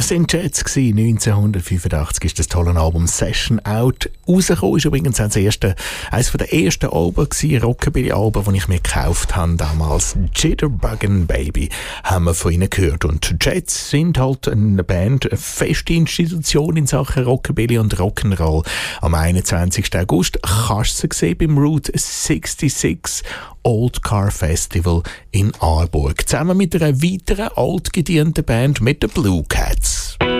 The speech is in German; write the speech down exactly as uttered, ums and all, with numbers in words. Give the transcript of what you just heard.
Das sind Jets gewesen. neunzehnhundertfünfundachtzig ist das tolle Album Session Out rausgekommen. Ist übrigens auch das erste, eines der ersten Alben gewesen, Rockabilly-Alben, die ich mir gekauft habe damals. Jitterbuggin' Baby haben wir von ihnen gehört. Und die Jets sind halt eine Band, eine feste Institution in Sachen Rockabilly und Rock'n'Roll. Am einundzwanzigsten August kannst du sie sehen beim Route sechsundsechzig Old Car Festival in Aarburg. Zusammen mit einer weiteren altgedienten Band, mit den Blue Cats.